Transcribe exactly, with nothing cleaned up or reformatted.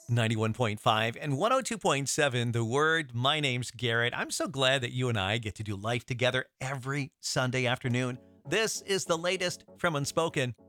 ninety-one point five and one oh two point seven, The Word. My name's Garrett. I'm so glad that you and I get to do life together every Sunday afternoon. This is the latest from Unspoken.